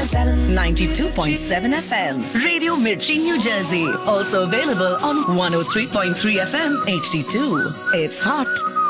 92.7 FM. Radio Mirchi, New Jersey. Also available on 103.3 FM HD2. It's hot,